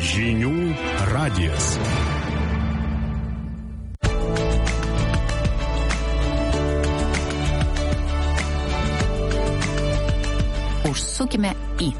Žinių radijas. Užsukime į.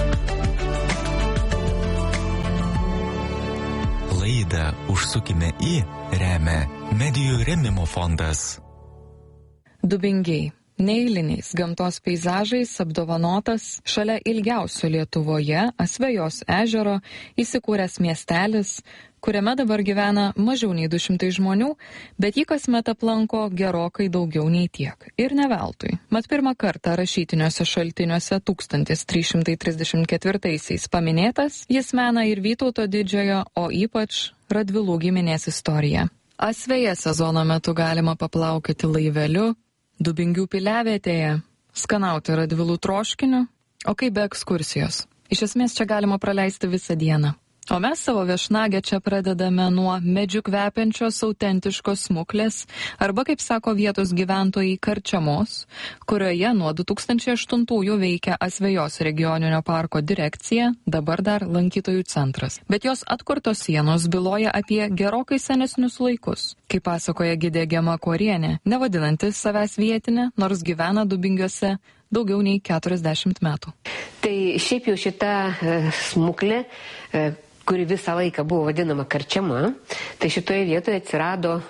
Laidą Užsukime į remia Medijų rėmimo fondas. Dubingiai. Neeiliniais gamtos peizažais apdovanotas šalia ilgiausio Lietuvoje Asvejos ežero įsikūręs miestelis, kuriame dabar gyvena mažiau nei 200 žmonių, bet jį kasmet aplanko gerokai daugiau nei tiek. Ir ne veltui. Mat pirmą kartą rašytiniuose šaltiniuose 1334-aisiais paminėtas, jis mena ir Vytauto Didžiojo, o ypač Radvilų giminės istoriją. Asveje sezono metu galima paplaukioti laiveliu, Dubingių piliavietėje, skanauti Radvilų troškiniu, o kaip be ekskursijos. Iš esmės čia galima praleisti visą dieną. O mes savo viešnagę čia pradedame nuo medžių kvepiančios autentiškos smuklės, arba, kaip sako vietos gyventojai, karčiamos, kurioje nuo 2008 veikia Asvejos regioninio parko direkcija, dabar dar lankytojų centras. Bet jos atkurtos sienos byloja apie gerokai senesnius laikus. Kaip pasakoja gidė Gema Korienė, nevadinantis savęs vietinė, nors gyvena Dubingiuose daugiau nei 40 metų. Tai šiaip jau šita smuklė, kuri visą laiką buvo vadinama karčiama, tai šitoje vietoje atsirado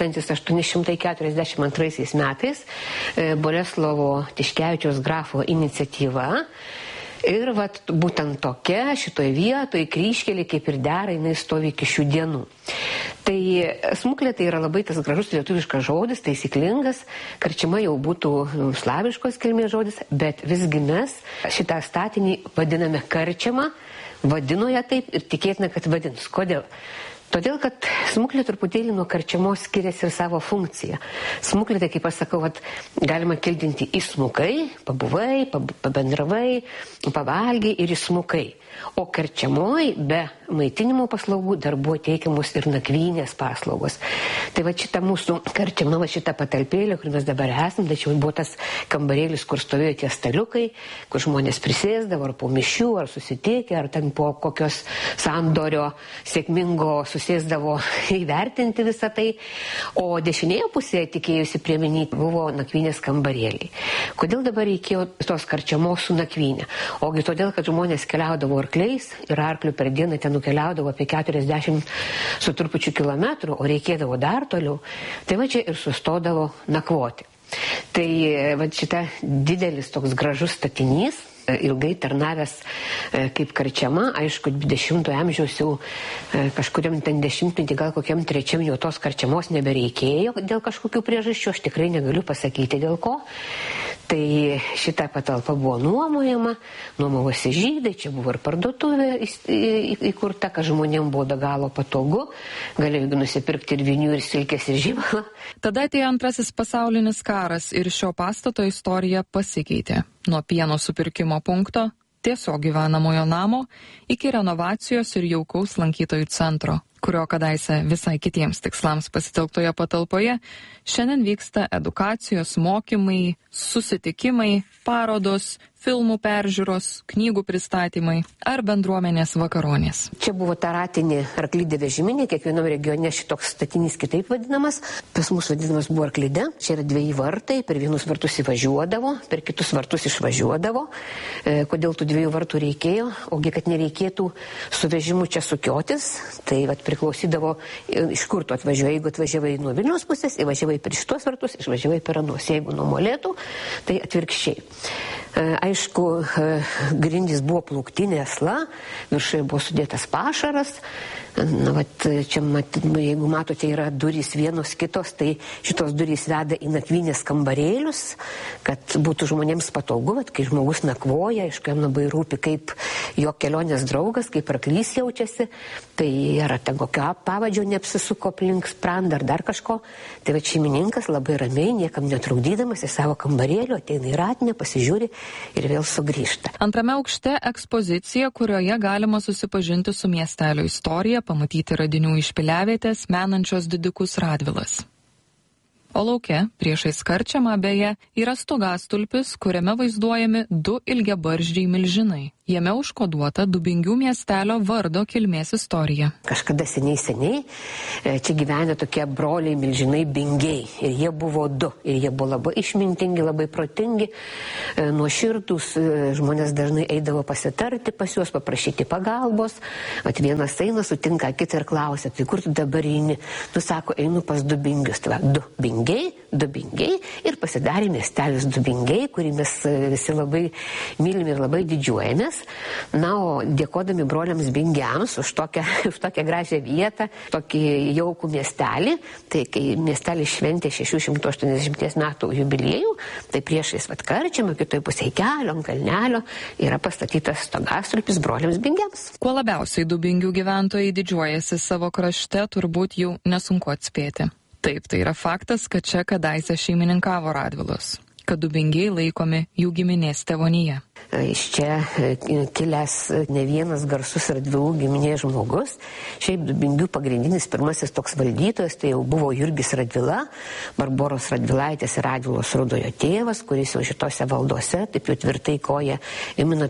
1842 metais Boleslovo Tiškevičiaus grafo iniciatyva. Ir būtent tokia šitoje vietoje kryžkelė, kaip ir dera, jinai stovi iki šių dienų. Tai smuklė tai yra labai tas gražus lietuviškas žodis, taisyklingas, karčiama jau būtų slaviškos kilmės žodis, bet visgi mes šitą statinį vadiname karčiama, vadino ją taip ir tikėtina, kad vadins. Kodėl? Todėl, kad smuklė truputėlį nuo karčiamos skiriasi ir savo funkciją. Smuklė, tai kaip aš sakau, galima kildinti įsmukai, pabuvai, pabendravai, pavalgiai ir įsmukai. O karčiamoj be maitinimo paslaugų dar buvo teikiamos ir nakvynės paslaugos. Tai šita mūsų karčiama, šita patalpėlė, kur mes dabar esam, tačiau buvo tas kambarėlis, kur stovėjo tie staliukai, kur žmonės prisėsdavo ar po mišių, ar susitikę, ar ten po kokios sandorio sėkmingo susėsdavo įvertinti visą tai. O dešinėje pusėje, tikėjusi prieminyti, buvo nakvynės kambarėliai. Kodėl dabar reikėjo tos karčiamos su nakvynė? Ogi todėl, kad žmonės keliaudavo arkliais ir arklių per dieną ten nukeliaudavo apie 40 su trupučiu kilometrų, o reikėdavo dar toliau. Tai čia ir sustodavo nakvoti. Tai šita didelis toks gražus statinys, ilgai tarnavęs kaip karčiama, aišku, 20 amžiaus jau kažkuriam ten dešimtmetį, gal kokiam trečiam jau tos karčiamos nebereikėjo dėl kažkokių priežasčių, aš tikrai negaliu pasakyti dėl ko. Tai šita patalpa buvo nuomojama, nuomavosi žydai, čia buvo ir parduotuvė įkurta, kad žmonėms buvo be galo patogu, galėjo nusipirkti ir vinių, ir silkės, ir žibalą. Tada atėjo Antrasis pasaulinis karas ir šio pastato istorija pasikeitė. Nuo pieno supirkimo punkto, tiesiog gyvenamojo namo, iki renovacijos ir jaukaus lankytojų centro, kurio kadaise visai kitiems tikslams pasitelktoje patalpoje, šiandien vyksta edukacijos, mokymai, susitikimai, parodos, filmų peržiūros, knygų pristatymai ar bendruomenės vakaronės. Čia buvo taratinė arklidė vežiminė, kiekvienam regione šitoks statinys kitaip vadinamas. Pas mus vadinamas buvo arklidė. Čia yra 2 vartai, per vienus vartus įvažiuodavo, per kitus vartus išvažiuodavo. Kodėl tų 2 vartų reikėjo? Ogi, kad nereikėtų su vežimu čia sukiotis, tai priklausydavo, iš kur tu atvažiuoji. Jeigu atvažiavai nuo Vilniaus pusės, įvažiavai per šitos vartus, išvažiavai per anuos. Jeigu nuo Molėtų, tai atvirkščiai. Aišku, grindys buvo plūktinė asla, viršuje buvo sudėtas pašaras. Čia, jeigu matote, yra durys vienos kitos, tai šitos durys veda į nakvynės kambarėlius, kad būtų žmonėms patogu, kai žmogus nakvoja, aišku, jam labai rūpi, kaip jo kelionės draugas, kaip arklys jaučiasi, tai yra ten kokio pavadžio neapsisuko aplink sprandą ar dar kažko. Tai šeimininkas labai ramiai, niekam netrukdydamas į savo kambarėlį, ateina į ratinę, pasižiūri ir vėl sugrįžta. Antrame aukšte ekspozicija, kurioje galima susipažinti su miestelio istorija, pamatyti radinių iš piliavietės, menančios didikus Radvilas. O lauke, priešais karčiamą beje, yra stogastulpis, kuriame vaizduojami 2 ilgiabarzdžiai milžinai. Jame užkoduota Dubingių miestelio vardo kilmės istorija. Kažkada seniai čia gyvenė tokie broliai milžinai Bingiai. Ir jie buvo 2. Ir jie buvo labai išmintingi, labai protingi, nuoširdūs. Žmonės dažnai eidavo pasitarti pas juos, paprašyti pagalbos. Vat vienas eina, sutinka kitą ir klausia, tai kur tu dabar eini? Tu sako, einu pas Dubingius. Tai va, 2 Bingiai ir pasidarė miestelis Dubingiai, kurį mes visi labai mylim ir labai didžiuojamės. Na, o dėkodami broliams Bingiams už tokią gražią vietą, tokį jaukų miestelį, tai kai miestelis šventė 680 metų jubiliejų, tai priešais karčiamą, kitoje pusėje kelio, ant kalnelio yra pastatytas stogastulpis broliams Bingiams. Kuo labiausiai Dubingių gyventojai didžiuojasi savo krašte, turbūt jau nesunku atspėti. Taip, tai yra faktas, kad čia kadaise šeimininkavo Radvilos, kad Dubingiai laikomi jų giminės tėvonyje. Iš čia kilęs ne vienas garsus Radvilų giminės žmogus. Šiaip Dubingių pagrindinis pirmasis toks valdytojas tai jau buvo Jurgis Radvila, Barboros Radvilaitės ir Radvilos Rudojo tėvas, kuris jau šitose valdose taip jau tvirtai koja įmina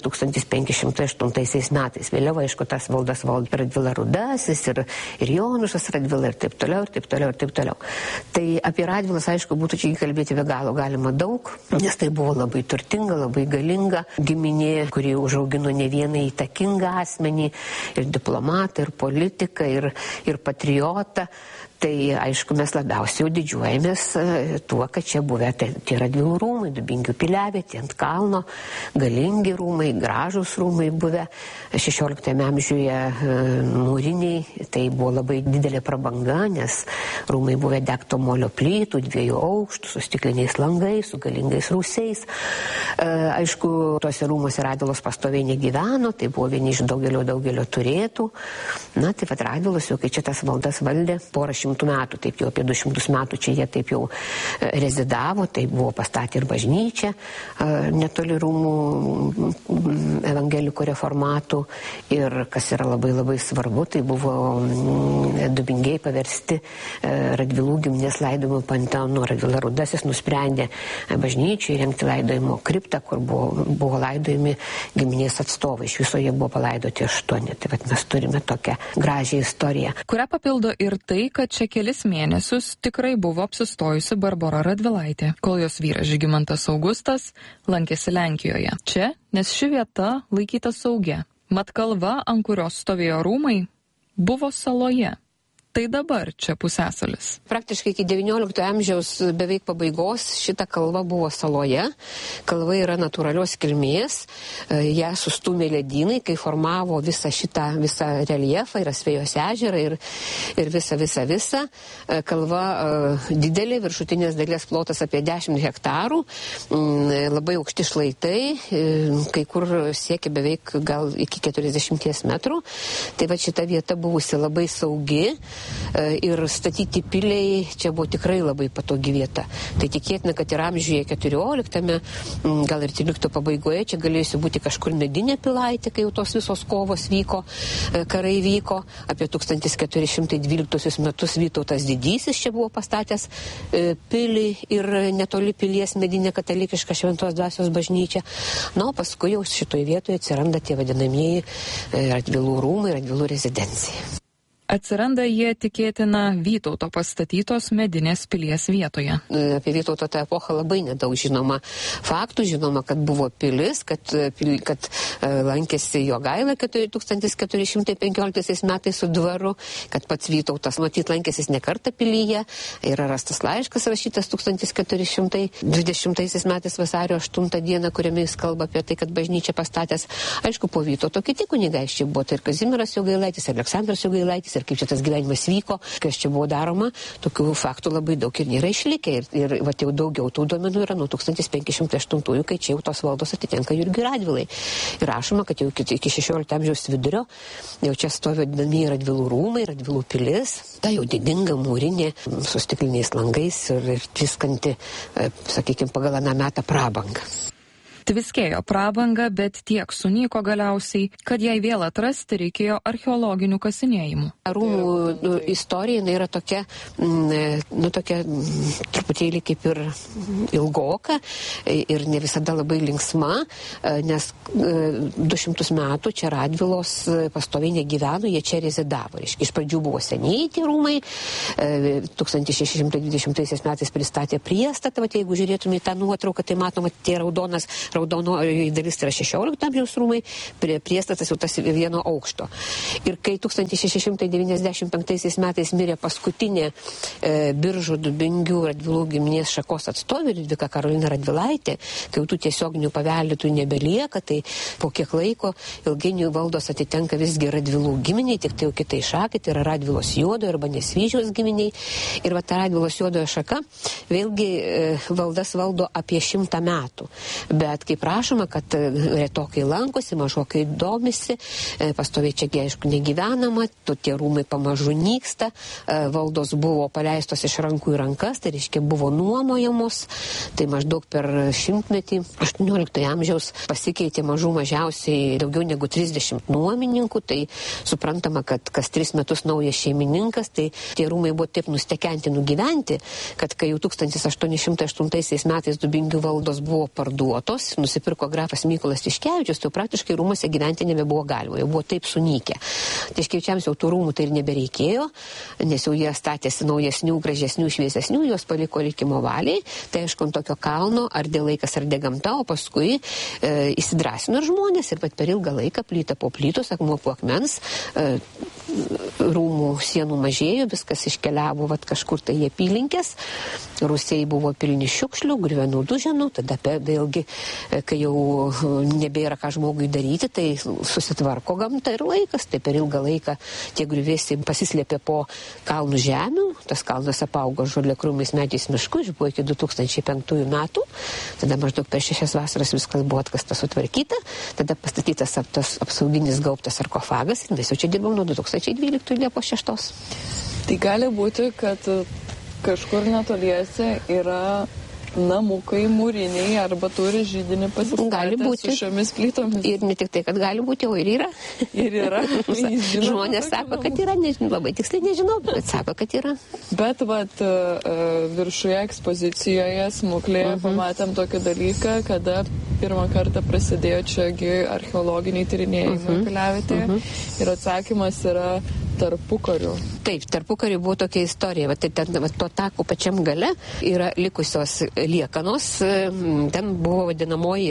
1508 metais. Vėliau, aišku, tas valdas valdė Radvila Rudasis ir Jonušas Radvila ir taip toliau, ir taip toliau, ir taip toliau. Tai apie Radvilas, aišku, būtų čia kalbėti be galo galima daug, nes tai buvo labai turtinga, labai galinga giminė, kuri užaugino ne vieną įtakingą asmenį, ir diplomatą, ir politiką, ir patriotą. Tai, aišku, mes labiausiai jau didžiuojamės tuo, kad čia buvę tie Radvilų rūmai, Dubingių piliavietė ant kalno, galingi rūmai, gražūs rūmai buvę 16 amžiuje mūriniai. Tai buvo labai didelė prabanga, nes rūmai buvę degto molio plytų, 2 aukštų, su stikliniais langais, su galingais rūsiais. Aišku, tuose rūmuose Radvilos pastoviai negyveno, tai buvo vieni iš daugelio turėtų. Na, tai vat Radvilos jau, kai čia tas valdas valdė, porą šimtų metų, taip jau apie 200 metų čia jie taip jau rezidavo, tai buvo pastatę ir bažnyčią netoli rūmų evangelikų reformatų, ir kas yra labai svarbu, tai buvo Dubingiai paversti Radvilų giminės laidojimo panteonu. Radvila Rudasis nusprendė bažnyčiai įrengti laidojimo kriptą, kur buvo laidojami giminės atstovai. Iš viso jie buvo palaidoti 8. Tai vat mes turime tokią gražią istoriją. Kurią papildo ir tai, kad čia kelis mėnesius tikrai buvo apsistojusi Barbora Radvilaitė, kol jos vyras Žygimantas Augustas lankėsi Lenkijoje. Čia, nes ši vieta laikyta saugia. Mat kalva, ant kurios stovėjo rūmai, buvo saloje. Tai dabar čia pusiasalis. Praktiškai iki XIX amžiaus beveik pabaigos šita kalva buvo saloje. Kalva yra natūralios kilmės. Ją sustūmė ledynai, kai formavo visą reljefą ir Asvejos ežerą ir visą. Kalva didelė, viršutinės dalies plotas apie 10 hektarų. Labai aukšti šlaitai, kai kur siekia beveik gal iki 40 metrų. Tai va šita vieta buvusi labai saugi. Ir statyti piliai čia buvo tikrai labai patogi vieta. Tai tikėtina, kad ir amžiuje 14, gal ir 13 pabaigoje čia galėjusi būti kažkur medinė pilaitė, kai jau tos visos kovos vyko, karai vyko. Apie 1412 metus Vytautas Didysis čia buvo pastatęs pilį ir netoli pilies medinė katalikiška Šventos Dvasios bažnyčia. Na, o paskui jau šitoje vietoje atsiranda tie vadinamieji Radvilų rūmai, Radvilų rezidencija. Atsiranda jie tikėtina Vytauto pastatytos medinės pilies vietoje. Apie Vytauto tą epochą labai nedaug žinoma faktų. Žinoma, kad buvo pilis, kad lankėsi Jogaila 1415 metais su dvaru, kad pats Vytautas matyt lankėsis ne kartą pilyje. Yra rastas laiškas rašytas 1420 metais vasario 8 dieną, kuriame jis kalba apie tai, kad bažnyčią pastatęs. Aišku, po Vytauto kiti kunigaikščiai buvo, tai ir Kazimieras Jogailaitis, Aleksandras Jogailaitis, ir kaip čia tas gyvenimas vyko, kas čia buvo daroma, tokių faktų labai daug ir nėra išlikę. Ir va, jau daugiau tų duomenų yra nuo 1508, kai čia jau tos valdos atitenka Jurgiui Radvilai. Ir rašoma, kad jau iki 16 amžiaus vidurio jau čia stovi vadinamieji Radvilų rūmai, Radvilų pilis, ta jau didinga mūrinė, su stikliniais langais ir tviskanti, sakykime, pagal aną metą prabangą. Tviskėjo prabanga, bet tiek sunyko galiausiai, kad jai vėl atrasti reikėjo archeologinių kasinėjimų. Rūmų istorija yra tokia, tokia truputėlį kaip ir ilgoka ir ne visada labai linksma, nes 200 metų čia Radvilos pastoviai negyveno, jie čia rezidavo. Iš pradžių buvo seniai tie rūmai, 1620 metais pristatė priestatą, jeigu žiūrėtume į tą nuotrauką, tai matoma, tie raudonoji dalis yra 16 amžiaus rūmai, priestatas jau tas vieno aukšto. Ir kai 1695 metais mirė paskutinė Biržų Dubingių Radvilų giminės šakos atstovė Liudvika Karolina Radvilaitė, kai jau tų tiesioginių paveldėtojų nebelieka, tai po kiek laiko ilgainiui valdos atitenka visgi Radvilų giminiai, tik tai jau kitai šakai, tai yra Radvilos juodojo arba Nesvyžiaus giminiai. Ir ta Radvilos juodojo šaka vėlgi valdas valdo apie 100 metų. Bet kaip prašoma, kad retokai lankosi, mažokai domisi, pastoviai čiagi aišku negyvenama, tie rūmai pamažu nyksta, valdos buvo paleistos iš rankų į rankas, tai reiškia buvo nuomojamos, tai maždaug per 100-metį 18 amžiaus pasikeitė mažiausiai daugiau negu 30 nuomininkų, tai suprantama, kad kas 3 metus naujas šeimininkas, tai tie rūmai buvo taip nustekenti nugyventi, kad kai jau 1808 metais Dubingių valdos buvo parduotos, nusipirko grafas Mykolas Tiškevičius, tai praktiškai rūmuose gyventi nebebuvo galima, jau buvo taip sunykę. Tiškevičiams jau tų rūmų tai ir nebereikėjo, nes jau jie statėsi naujesnių, gražesnių, šviesesnių, juos paliko likimo valiai, tai aišku, ant tokio kalno, ar dėl laikas, ar dėl gamta, o paskui įsidrasino ir žmonės ir per ilgą laiką plyta po plytos, akmuo po akmens, rūmų sienų mažėjo, viskas iškeliavo kažkur tai į apylinkės, rūsiai buvo pilni šiukšlių, griuvenų duženų, tada vėlgi, kai jau nebėra ką žmogui daryti, tai susitvarko gamta ir laikas, tai per ilgą laiką tie griuvėsiai pasislėpė po kalnų žemių, tas kalnas apaugo žolėkrūmais medžiais mišku, buvo iki 2005 metų, tada maždaug per 6 vasaras viskas buvo atkasta sutvarkyta, tada pastatytas tas apsauginis gaubtas sarkofagas ir mes jau čia dirbam nuo 2012 Liepos 6. Tai gali būti, kad kažkur netoliese yra namukai mūriniai arba turi židinį pasistatę su šiomis plytomis. Ir ne tik tai, kad gali būti, o ir yra. Ir yra. Žmonės sako, kad yra, labai tiksliai nežinau, bet sako, kad yra. Bet viršuje ekspozicijoje smuklėje pamatėm tokį dalyką, kada pirmą kartą prasidėjo čiagi archeologiniai tyrinėjimai piliavietėje. Ir atsakymas yra tarpukariu. Taip, tarpukariu buvo tokia istorija. Tuo taku pačiam gale yra likusios liekanos. Ten buvo vadinamoji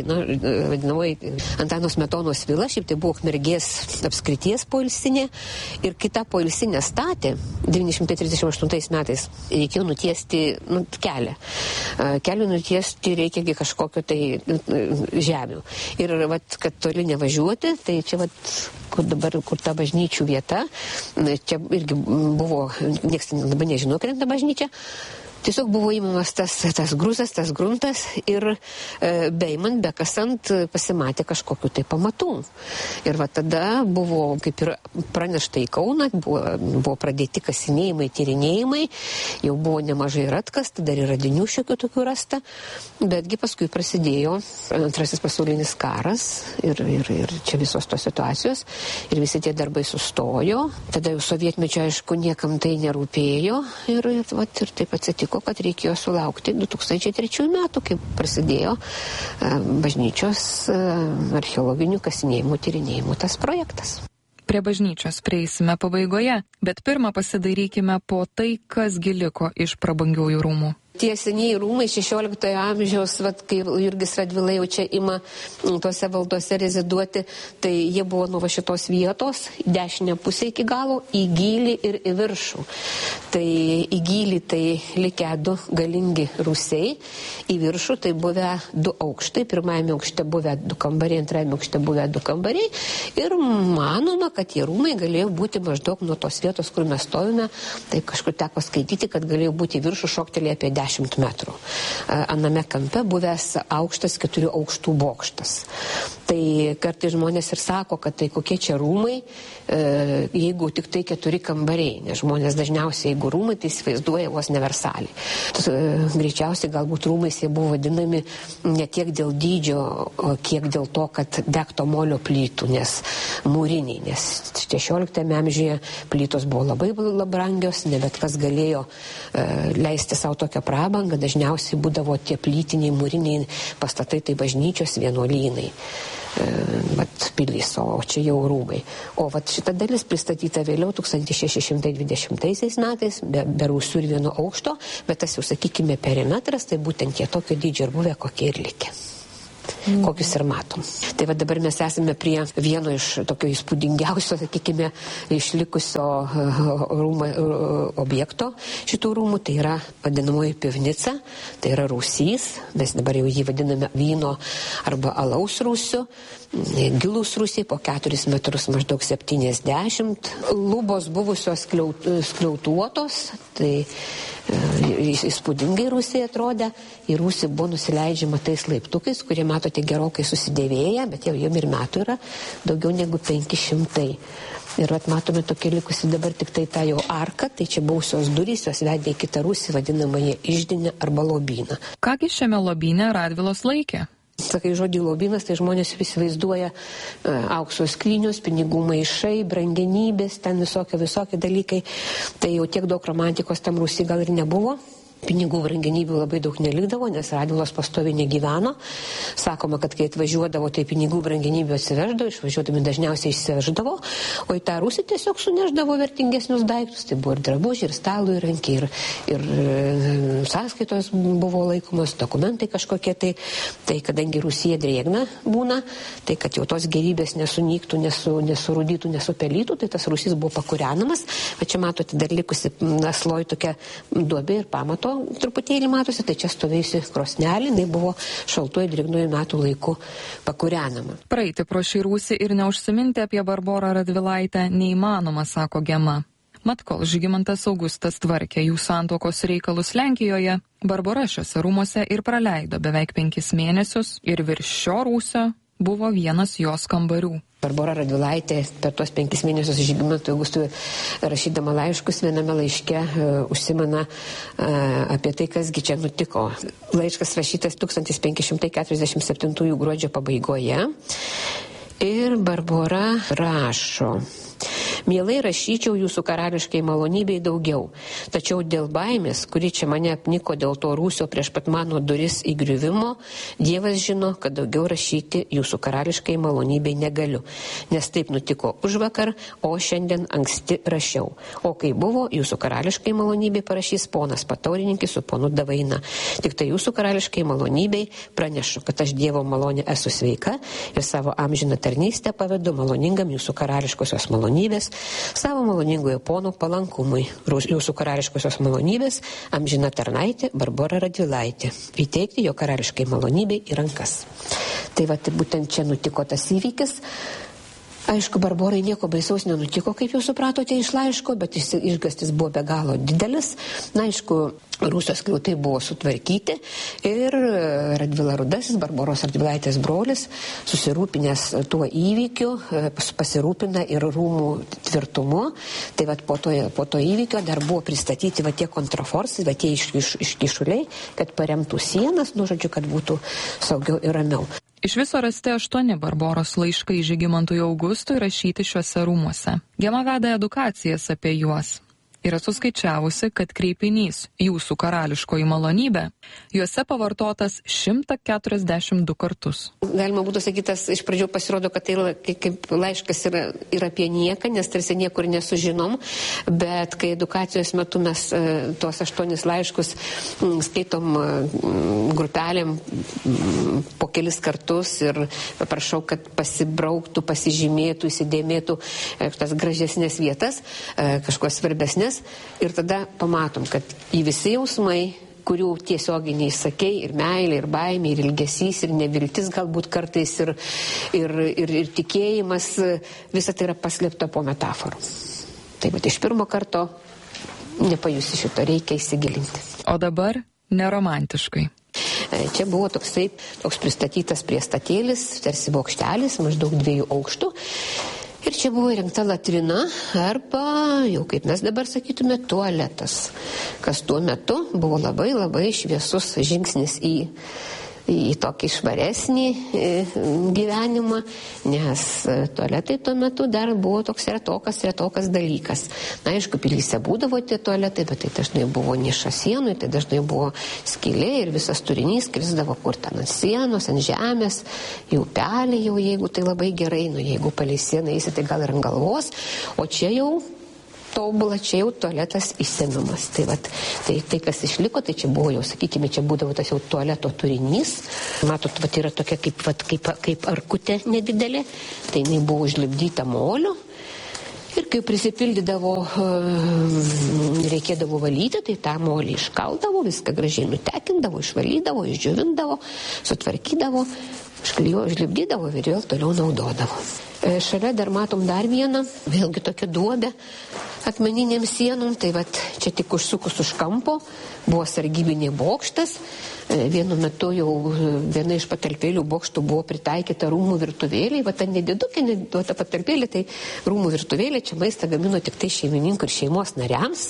Antano Smetonos vila, šiaip tai buvo Ukmergės apskrities poilsinė. Ir kita poilsinė statė 938 metais. Reikėjo nutiesti kelią. Kelių nutiesti reikia kažkokio tai žemių. Ir kad toli nevažiuoti, tai čia kur ta bažnyčių vieta, čia irgi buvo, nieks dabar nežino, kad ta bažnyčia, tiesiog buvo įmamas tas grūzas, tas gruntas ir beimant, bekasant pasimatė kažkokiu tai pamatų. Ir tada buvo kaip ir pranešta į Kauną, buvo pradėti kasinėjimai, tyrinėjimai, jau buvo nemažai ir atkasta, dar ir radinių šiokių tokių rasta, betgi paskui prasidėjo Antrasis pasaulinis karas ir čia visos tos situacijos ir visi tie darbai sustojo, tada jau sovietmečio aišku niekam tai nerūpėjo ir taip atsitiko, kad reikėjo sulaukti 2003 metų, kai prasidėjo bažnyčios archeologinių kasinėjimų tyrinėjimų tas projektas. Prie bažnyčios prieisime pabaigoje, bet pirmą pasidairykime po tai, kas gi liko iš prabangiųjų rūmų. Tie senieji rūmai 16 amžiaus, kai Jurgis Radvila jau čia ima tuose valdose reziduoti, tai jie buvo nuo šitos vietos, dešinę pusę iki galo, į gylį ir į viršų. Tai į gylį tai likę 2 galingi rūsiai, į viršų tai buvę 2 aukštai, pirmajame aukšte buvę 2 kambariai, antrajame aukšte buvę 2 kambariai ir manoma, kad tie rūmai galėjo būti maždaug nuo tos vietos, kur mes stovime, tai kažkur teko skaityti, kad galėjo būti į viršų šoktelė apie 10 metrų. Aname kampe buvęs aukštas 4 aukštų bokštas. Tai kartais žmonės ir sako, kad tai kokie čia rūmai, jeigu tik tai 4 kambariai, nes žmonės dažniausiai, jeigu rūmai, tai įsivaizduoja vos ne Versalį. Greičiausiai galbūt rūmais jie buvo vadinami ne tiek dėl dydžio, kiek dėl to, kad degto molio plytų, nes mūriniai, nes 16 amžiuje plytos buvo labai brangios, ne bet kas galėjo leisti savo tokią prabangą, dažniausiai būdavo tie plytiniai mūriniai pastatai, tai bažnyčios, vienuolynai. Pilys, o čia jau rūmai. O šita dalis pristatyta vėliau 1620 metais, be rūsių ir 1 aukšto, bet tas jau, sakykime, perimetras, tai būtent tie tokio dydžio ir buvę, kokie ir likę. Kokius ir matom. Tai dabar mes esame prie vieno iš tokio įspūdingiausio, sakykime, išlikusio objekto šitų rūmų, tai yra vadinamoji pivnica, tai yra rūsys, mes dabar jau jį vadiname vyno arba alaus rūsiu, gilūs rūsiai po 4 metrus maždaug 70, lubos buvusios skliautuotos, tai įspūdingai rūsiai atrodė, į rūsį buvo nusileidžiama tais laiptukais, kurie matote gerokai susidėvėję, bet jau ir metų yra daugiau negu 500. Ir matome tokia likusi dabar tik tai tą jau arką, tai čia buvusios durys, jos vedė į kitą rūsį, vadinamąją iždinę arba lobyną. Kągi šiame lobyne Radvilos laikė? Sakai žodį lobynas, tai žmonės įsivaizduoja aukso skrynios, pinigų maišai, brangenybės, ten visokie dalykai. Tai jau tiek daug romantikos tam Rūsy gal ir nebuvo. Pinigų brangenybių labai daug nelikdavo, nes Radvilos pastoviai negyveno. Sakoma, kad kai atvažiuodavo, tai pinigų brangenybių atsiveždavo, išvažiuodami dažniausiai išsiveždavo, o į tą Rūsį tiesiog suneždavo vertingesnius daiktus. Tai buvo ir drabužiai, ir stalų įrankiai, ir sąskaitos buvo laikomos, dokumentai kažkokie. Tai kadangi Rūsyje drėgna būna, tai kad jau tos gerybės nesunyktų, nesurūdytų, nesupelytų, tai tas Rūsys buvo pakūrenamas. Va čia matote dar likusi sloj tokia duobė ir pamato truputėlį matosi, tai čia stovėjusi krosnelė, jinai buvo šaltuoju drėgnuoju metų laiku pakūrenama. Praeiti pro šį Rūsį ir neužsiminti apie Barborą Radvilaitę neįmanoma, sako Gema. Mat kol Žygimantas Augustas tvarkė jų santuokos reikalus Lenkijoje, Barbora šiuose rūmuose ir praleido beveik 5 mėnesius ir virš šio Rūsio buvo vienas jos kambarių. Barbora Radvilaitė per tuos 5 mėnesius Žygimantui Augustui rašydama laiškus viename laiške užsimena apie tai, kasgi čia nutiko. Laiškas rašytas 1547 gruodžio pabaigoje ir Barbora rašo: Mielai rašyčiau jūsų karališkai malonybei daugiau, tačiau dėl baimės, kuri čia mane apniko dėl to Rūsio prieš pat mano duris įgriuvimo, Dievas žino, kad daugiau rašyti jūsų karališkai malonybei negaliu, nes taip nutiko užvakar, o šiandien anksti rašiau. O kai buvo, jūsų karališkai malonybei parašys ponas Pataurininkis su ponu Davaina. Tik tai jūsų karališkai malonybei pranešu, kad aš Dievo malonė esu sveika ir savo amžiną tarnystę pavedu maloningam jūsų karališkosios malonybės, savo maloningojo pono palankumui, jūsų karališkosios malonybės, amžina tarnaitė Barbora Radvilaitė, įteikti jo karališkai malonybei į rankas. Tai būtent čia nutiko tas įvykis. Aišku, Barborai nieko baisaus nenutiko, kaip jūs supratote iš laiško, bet išgastis buvo be galo didelis. Na, aišku, Rūsio skliautai buvo sutvarkyti ir Radvila Rudasis, Barboros Radvilaitės brolis, susirūpinęs tuo įvykiu, pasirūpina ir rūmų tvirtumu. Tai po to įvykio dar buvo pristatyti tie kontraforsai, tie iškišuliai, kad paremtų sienas, kad būtų saugiau ir ramiau. Iš viso rasti 8 Barboros laiškai Žygimantui Augustui rašyti šiuose rūmuose. Gema veda edukacijas apie juos. Yra suskaičiavusi, kad kreipinys jūsų karališkoji malonybė juose pavartotas 142 kartus. Galima būtų sakytas, iš pradžių pasirodo, kad tai kaip laiškas yra apie nieką, nes tarsi niekur nesužinom, bet kai edukacijos metu mes tuos 8 laiškus skaitom grupelėm po kelis kartus ir paprašau, kad pasibrauktų, pasižymėtų, įsidėmėtų tas gražesnės vietas, kažkokios svarbesnės. Ir tada pamatom, kad į visi jausmai, kurių tiesioginiai sakei, ir meilė, ir baimė, ir ilgesys, ir neviltis galbūt kartais, ir tikėjimas, visa tai yra paslėpta po metaforų. Tai iš pirmo karto nepajusi šito, reikia įsigilinti. O dabar neromantiškai. Čia buvo toks pristatytas priestatėlis, tarsi bokštelis, maždaug 2 aukštų. Ir čia buvo įrengta latrina arba, jau kaip mes dabar sakytume, tualetas, kas tuo metu buvo labai labai šviesus žingsnis į tokį švaresnį gyvenimą, nes tualetai tuo metu dar buvo toks retokas dalykas. Na, aišku, pilyse būdavo tie tualetai, bet tai dažnai buvo niša sienų, tai dažnai buvo skylė ir visas turinys krisdavo kur ten ant sienos, ant žemės, į upelį jau, jeigu tai labai gerai, jeigu palei sieną eisi, tai gal ir ant galvos, o čia jau tobula, čia jau tualetas išsemiamas. Tai kas išliko, tai čia buvo jau, sakykime, čia būdavo tas jau tualeto turinys. Matot, yra tokia kaip arkutė nedidelė, tai jinai buvo užlipdyta moliu. Ir kai prisipildydavo, reikėdavo valyti, tai tą molį iškaldavo, viską gražiai nutekindavo, išvalydavo, išdžiovindavo, sutvarkydavo, užlipdydavo ir vėl toliau naudodavo. Šalia dar matom dar vieną, vėlgi tokia duobė akmeninėm sienom, tai čia tik užsukus už kampo buvo sargybinė bokštas. Vienu metu jau viena iš patalpėlių bokštų buvo pritaikyta rūmų virtuvėlė. Ta nedidukė, ta patalpėlė, tai rūmų virtuvėlė, čia maistą gamino tik tai šeimininkų ir šeimos nariams.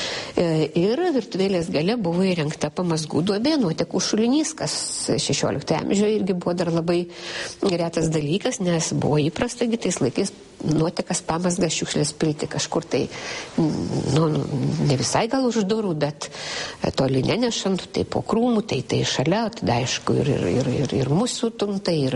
Ir virtuvėlės gale buvo įrengta pamazgų duobė, nuotekų šulinys, kas 16 amžiuje irgi buvo dar labai retas dalykas, nes buvo įprasta tais laikais nuotekas pamazgas šiukšlės pilti kažkur tai, ne visai gal už durų, bet toli nenešant, tai po krūmų, tai šalia, tada aišku ir musių tuntai, ir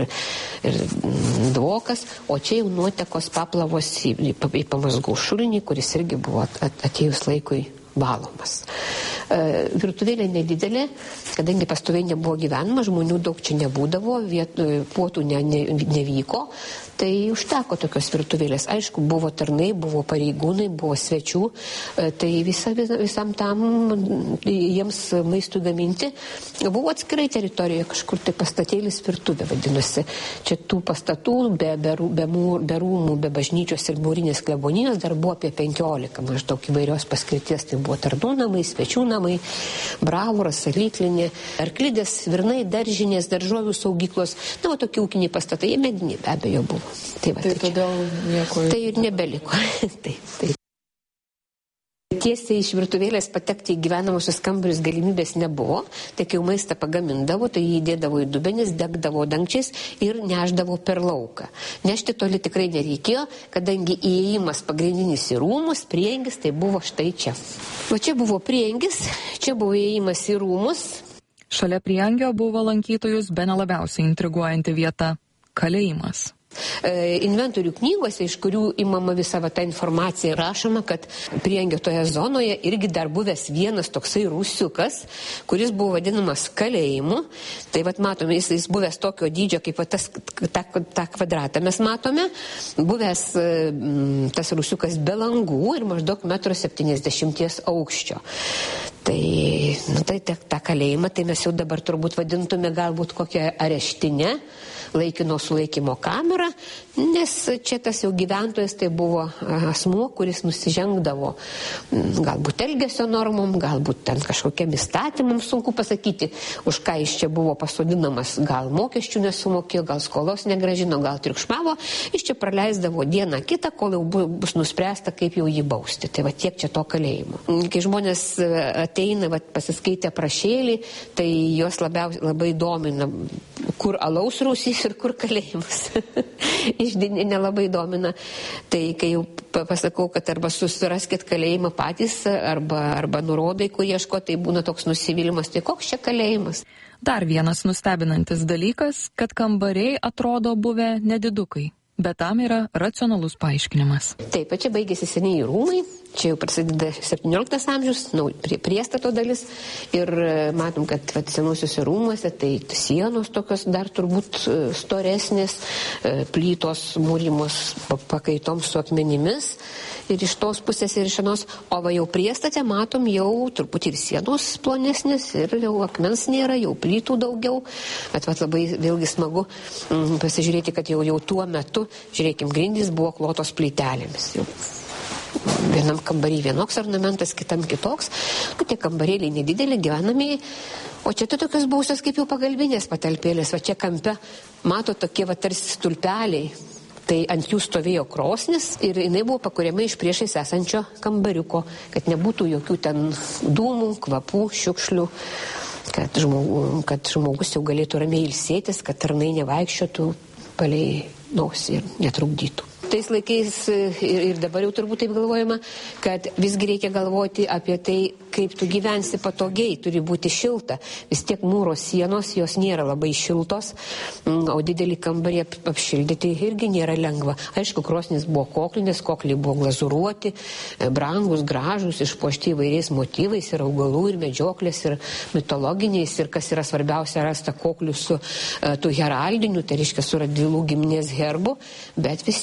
dvokas, o čia jau nuotekos paplavos į pamazgų šulinį, kuris irgi buvo atėjus laikui valomas. Virtuvėlė nedidelė, kadangi pastoviai nebuvo gyvenama, žmonių daug čia nebūdavo, puotų nevyko, tai užteko tokios virtuvėlės. Aišku, buvo tarnai, buvo pareigūnai, buvo svečių, tai visam tam jiems maistų gaminti buvo atskirai teritorijoje, kažkur tai pastatėlis virtuvė vadinosi. Čia tų pastatų be rūmų, be bažnyčios ir mūrinės klebonijos dar buvo apie 15 maždaug įvairios paskirties. Tai buvo tarnų namai, svečių namai, bravoras, salyklinė, arklidės, virnai, daržinės, daržovių saugyklos. Tokie ūkiniai pastatai, jie mediniai be abejo buvo. Todėl nieko... Tai ir nebeliko. Taip. Tiesiai iš virtuvėlės patekti į gyvenamusius kambarius galimybės nebuvo, tai kai jau maistą pagamindavo, tai jį dėdavo į dubenis, degdavo dangčiais ir neždavo per lauką. Nešti toli tikrai nereikėjo, kadangi įėjimas pagrindinis į rūmus, prieangis, tai buvo štai čia. O čia buvo prieangis, čia buvo įėjimas į rūmus. Šalia prieangio buvo lankytojus bene labiausiai intriguojanti vieta – kalėjimas. Inventorių knygose, iš kurių imama visa ta informacija, rašoma, kad prieangio toje zonoje irgi dar buvęs vienas toksai rūsiukas, kuris buvo vadinamas kalėjimu. Tai matome, jis buvęs tokio dydžio, kaip tą kvadratą mes matome, buvęs tas rūsiukas be langų ir maždaug 1,70 m aukščio. Tai tą kalėjimą, tai mes jau dabar turbūt vadintume galbūt kokią areštinę, laikino sulaikymo kamerą, nes čia tas jau gyventojas tai buvo asmuo, kuris nusižengdavo galbūt elgesio normom, galbūt ten kažkokiam įstatymam, sunku pasakyti, už ką jis čia buvo pasodinamas, gal mokesčių nesumokėjo, gal skolos negrąžino, gal triukšmavo, jis čia praleisdavo dieną kitą, kol jau bus nuspręsta, kaip jau jį bausti. Tai tiek čia to kalėjimo. Kai žmonės ateina, pasiskaitę prašėlį, tai juos labai domina, kur alaus rūsys ir kur kalėjimas. Išdinė nelabai domina. Tai kai jau pasakau, kad arba susiraskit kalėjimą patys, arba nurodai, kur ieško, tai būna toks nusivylimas. Tai koks čia kalėjimas? Dar vienas nustebinantis dalykas, kad kambariai atrodo buvę nedidukai. Bet tam yra racionalus paaiškinimas. Taip, čia baigėsi senieji rūmai, čia jau prasideda 17 amžius, priestato dalis ir matom, kad senuosiuose rūmuose tai sienos tokios dar turbūt storesnės, plytos mūrimos pakaitom su akmenimis ir iš tos pusės ir iš anos, o jau priestate matom jau truputį ir sienos plonesnės ir jau akmens nėra, jau plytų daugiau, bet labai vėlgi smagu pasižiūrėti, kad jau tuo metu, žiūrėkim, grindys buvo klotos plytelėmis. vienam kambarį vienoks ornamentas, kitam kitoks. Tie kambarėliai nedideli, gyvenamieji. O čia tai tokios buvusios kaip jau pagalbinės patalpėlės. Va čia kampe mato tokie va tarsi stulpeliai. Tai ant jų stovėjo krosnis ir jinai buvo pakuriama iš priešais esančio kambariuko, kad nebūtų jokių ten dūmų, kvapų, šiukšlių, kad žmogus jau galėtų ramiai ilsėtis, kad tarnai nevaikščiotų palei nosį ir netrukdytų. Tais laikais ir dabar jau turbūt taip galvojama, kad visgi reikia galvoti apie tai, kaip tu gyvensi patogiai, turi būti šilta. Vis tiek mūro sienos, jos nėra labai šiltos, o didelį kambarį apšildyti irgi nėra lengva. Aišku, krosnis buvo koklinės, kokliai buvo glazuruoti, brangus, gražus, išpuošti įvairiais motyvais ir augalų, ir medžioklės, ir mitologiniais, ir kas yra svarbiausia, rasta koklių su tų heraldiniu, tai reiškia su Radvilų giminės herbu, bet vis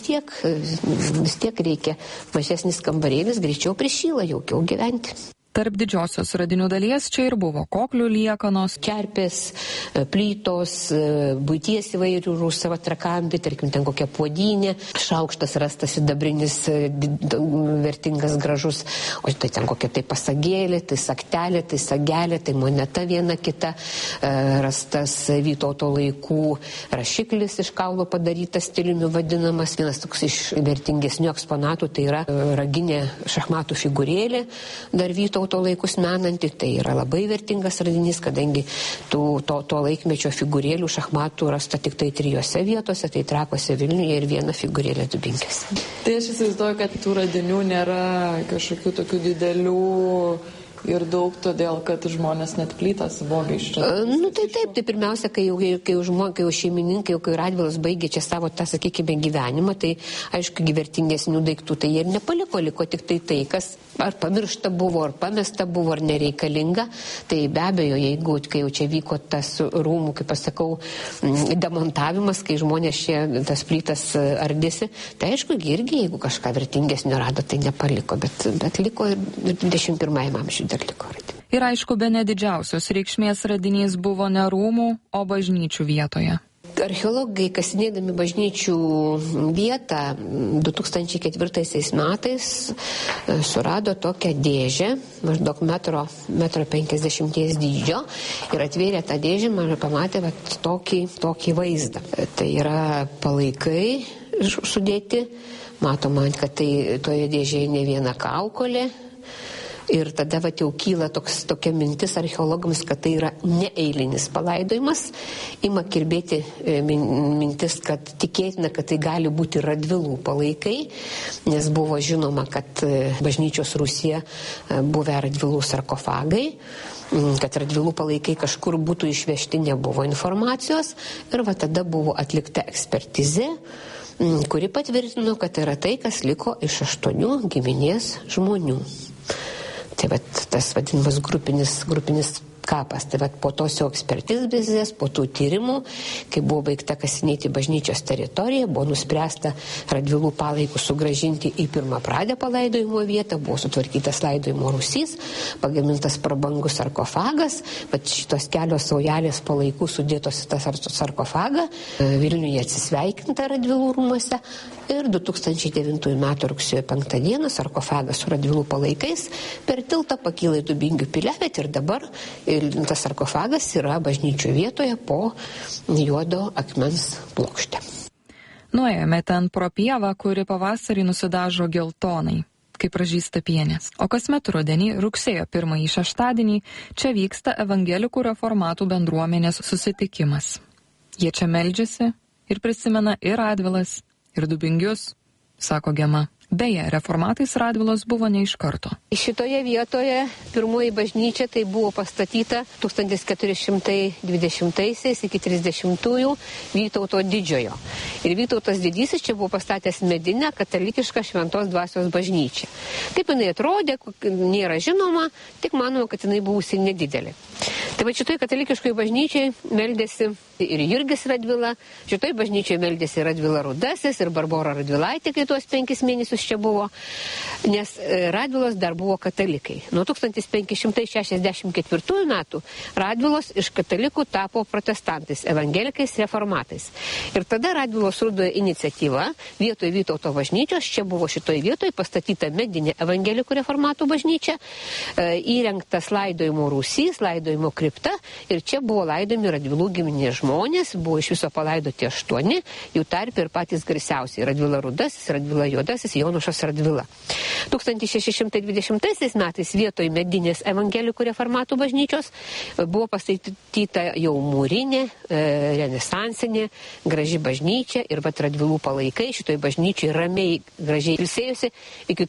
tiek reikia mažesnis kambarėlis, greičiau prišyla, jaukiau gyventi. Tarp didžiosios radinių dalies čia ir buvo koklių liekanos, čerpės, plytos, buities įvairių rūsavo trakambi, tarkim, ten kokia puodynė, šaukštas rastas sidabrinis, vertingas, gražus, o tai ten kokia tai pasagėlė, tai saktelė, tai sagelė, tai moneta viena kita, rastas Vytauto laikų rašiklis iš kaulo padarytas stiliumi vadinamas, vienas toks iš vertingesnių eksponatų, tai yra raginė šachmatų figūrėlė, dar Vytauto laikus menanti, tai yra labai vertingas radinys, kadangi to laikmečio figūrėlių šachmatų rasta tik tai 3 vietose, tai Trakuose, Vilniuje ir viena figūrėlė Dubinkėse. Tai aš įsivaizduoju, kad tų radinių nėra kažkokių tokių didelių ir daug, todėl, kad žmonės net plytas vogė iš čia. Tai pirmiausia, kai jau šeimininkai, kai Radvilos baigė čia savo tą, sakykime, gyvenimą, tai aišku, vertingesnių daiktų tai jie ir nepaliko, liko tik tai, kas ar pamiršta buvo, ar pamesta buvo, ar nereikalinga. Tai be abejo, jeigu, kai jau čia vyko tas rūmų, kaip pasakau, demontavimas, kai žmonės čia tas plytas ardėsi, tai aišku, irgi, jeigu kažką vertingesnio rado, tai nepaliko, bet liko ir 21 amžiuje. Ir aišku, bene didžiausios reikšmės radinys buvo ne rūmų, o bažnyčių vietoje. Archeologai, kasinėdami bažnyčių vietą 2004 metais surado tokią dėžę, maždaug 1,50 m dydžio, ir atvėrė tą dėžę, man pamatė tokį vaizdą. Tai yra palaikai sudėti, matoma, kad tai toje dėžėje ne viena kaukolė. Ir tada jau kyla tokia mintis archeologams, kad tai yra neeilinis palaidojimas. Ima kirbėti mintis, kad tikėtina, kad tai gali būti Radvilų palaikai, nes buvo žinoma, kad bažnyčios Rusija buvę Radvilų sarkofagai, kad Radvilų palaikai kažkur būtų išvežti, nebuvo informacijos. Ir tada buvo atlikta ekspertizė, kuri patvirtino, kad yra tai, kas liko iš 8 giminės žmonių. Tai tas vadinamas grupinis kapas. Tai po tos jau ekspertizės, po tų tyrimų, kai buvo baigta kasinėti bažnyčios teritoriją, buvo nuspręsta Radvilų palaikus sugrąžinti į pirmapradę palaidojimo vietą, buvo sutvarkytas laidojimo rūsys, pagamintas prabangus sarkofagas, bet šitos kelios saujelės palaikų sudėtos į tą sarkofagą, Vilniuje atsisveikinta Radvilų rūmuose ir 2009 m. rugsėjo 5 d. sarkofagas su Radvilų palaikais per tiltą pakyla į Dubingių piliavietę ir dabar tas sarkofagas yra bažnyčių vietoje po juodo akmens plokšte. Nuėjome ten pro pievą, kuri pavasarį nusidažo geltonai, kaip pražysta pienės. O kasmet rudenį, rugsėjo 1 šeštadienį, čia vyksta evangelikų reformatų bendruomenės susitikimas. Jie čia meldžiasi ir prisimena ir Radvilas, ir Dubingius, sako Gema. Beje, reformatais Radvilos buvo ne iš karto. Šitoje vietoje pirmoji bažnyčia tai buvo pastatyta 1420 iki 30-ųjų Vytauto didžiojo. Ir Vytautas didysis čia buvo pastatęs medinę katalikišką Šventos dvasios bažnyčią. Kaip jinai atrodė, nėra žinoma, tik manoma, kad jinai buvusi nedidelė. Tai va šitoj katalikiškoje bažnyčiai meldėsi ir Jurgis Radvila, šitoj bažnyčiai meldėsi Radvila Rudasis ir Barbora Radvilaitė, kai tuos 5 mėnesius čia buvo, nes Radvilos dar buvo katalikai. Nuo 1564 metų Radvilos iš katalikų tapo protestantais, evangelikais, reformatais. Ir tada Radvilos Rudojo iniciatyva vietoj Vytauto bažnyčios, čia buvo šitoj vietoj pastatyta medinė evangelikų reformatų bažnyčia, įrengtas laidojimo rūsys, laidojimo kripta ir čia buvo laidojami Radvilų giminės žmonės, buvo iš viso palaidoti 8, jų tarp ir patys garsiausiai Radvila Rudasis, Radvila Juodasis, Jonušas Radvila. 1620 metais vietoj medinės evangelikų reformatų bažnyčios buvo pastatyta jau mūrinė, renesansinė, graži bažnyčia ir vat Radvilų palaikai šitoj bažnyčiai ramiai, gražiai ilsėjusi iki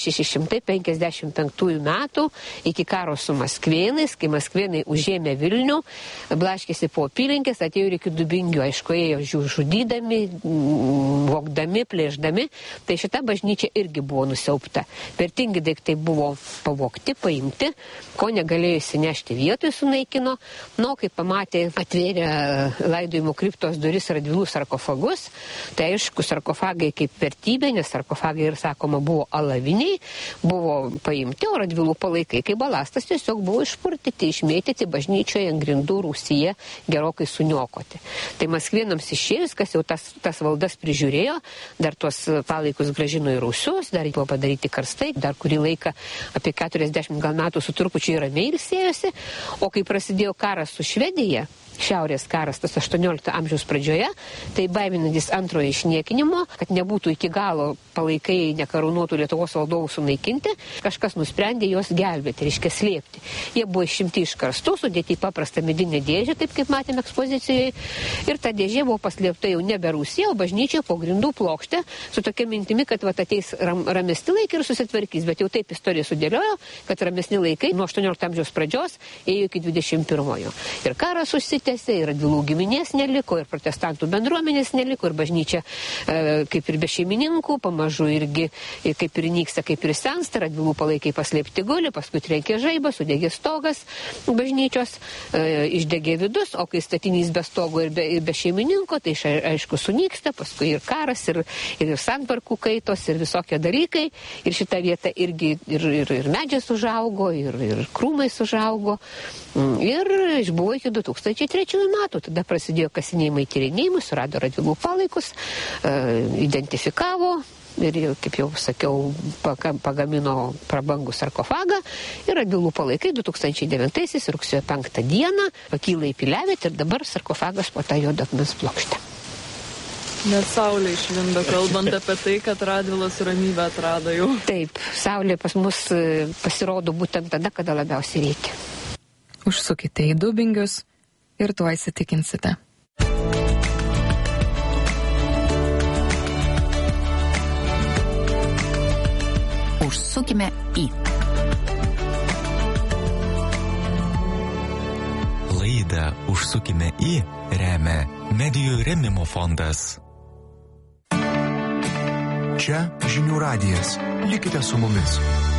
1655 metų, iki karo su maskvėnais, kai maskvėnai užėmė Vilnių, blaškėsi po apylinkės, atėjo ir iki Dubingių, aišku, ėjo žudydami, vogdami, plėždami, tai šita bažnyčia irgi buvo nusiaupta. Vertingi daiktai buvo pavogti, paimti, ko negalėjo įsinešti vietoj sunaikino, kai pamatė, atvėrė laidojimo kriptos duris Radvilų sarkofagus, tai aišku, sarkofagai kaip vertybė, nes sarkofagai ir sakoma buvo alaviniai, buvo paimti, o Radvilų palaikai kaip balastas tiesiog buvo išpurtyti, išmėtyti bažnyčioje ant grindų Rūsyje gerokai suniokoti. Tai maskvėnams išėjus, kas jau tas valdas prižiūrėjo, dar tuos palaikus grąžino į Rūsius, dar buvo padaryti karstai, dar kurį laiką apie 40 gal metų su trupučiu ramiai ilsėjosi, o kai prasidėjo karas su Švedija, Šiaurės karas, tas 18 amžiaus pradžioje, tai baiminantis antrojo išniekinimo, kad nebūtų iki galo palaikai nekarūnuotų Lietuvos valdovų sunaikinti, kažkas nusprendė juos gelbėti, reiškia slėpti. Jie buvo išimti iš karstų, sudėti į paprastą medinę dėžę, taip kaip matėme ekspozicijoje, ir ta dėžė buvo paslėpta jau nebe Rūsyje, o bažnyčioje po grindų plokšte, su tokia mintimi, kad ateis ramesni laikai ir susitvarkys, bet jau taip istorija sudėliojo, kad ramesni laikai nuo 18 amžiaus pradžios ėjo iki 21. Ir karas užsitęsė, ir Radvilų giminės neliko, ir protestantų bendruomenės neliko, ir bažnyčia kaip ir be šeimininkų, pamažu irgi kaip ir nyksta, kaip ir sensta, Radvilų palaikai paslėpti guli, paskui trenkė žaibas, sudegė stogas bažnyčios, išdegė vidus, o kai statinys be stogo ir be šeimininko, tai aišku sunyksta, paskui ir karas, ir santvarkų kaitos, ir visokie dalykai, ir šita vieta irgi ir medžias užaugo, ir krūmais užaugo, ir išbuvo iki 2003 metų, tada prasidėjo kasinėjimai, tyrinėjimai, surado Radvilų palaikus, identifikavo ir, kaip jau sakiau, pagamino prabangų sarkofagą ir Radvilų palaikai 2009 rugsėjo 5 dieną pakyla į piliavietę ir dabar sarkofagas po tą juodo akmens plokštę. Net saulė išlindo, kalbant apie tai, kad Radvilos ramybę atrado jau. Taip, saulė pas mus pasirodo būtent tada, kada labiausiai reikia. Užsukite į Dubingius ir tuo įsitikinsite. Užsukime į. Laidą Užsukime į remia Medijų rėmimo fondas. Čia Žinių radijas. Likite su mumis.